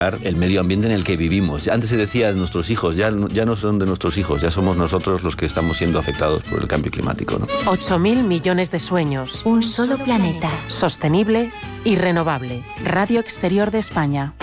el medio ambiente en el que vivimos. Antes se decía de nuestros hijos, ya no son de nuestros hijos, ya somos nosotros los que estamos siendo afectados por el cambio climático, ¿no? 8.000 millones de sueños. Un solo planeta. Sostenible y renovable. Radio Exterior de España.